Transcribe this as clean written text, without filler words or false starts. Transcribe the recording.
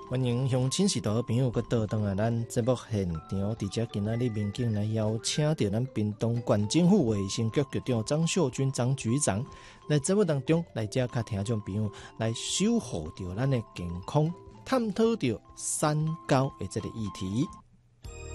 欢迎乡亲时代的朋友佮倒转来咱节目现场，伫遮今仔日民警来邀请到咱屏东县政府卫生局局长张秀君张局长来节目当中来遮甲听众朋友来守护着咱的健康，探讨着三高的这个议题。